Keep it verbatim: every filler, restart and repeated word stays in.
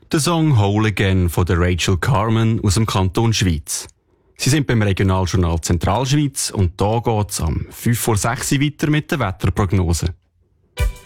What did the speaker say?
Der Song «Whole Again» von der Rachel Carmen aus dem Kanton Schwyz. Sie sind beim Regionaljournal Zentralschweiz und da geht's am fünf vor sechs weiter mit der Wetterprognose.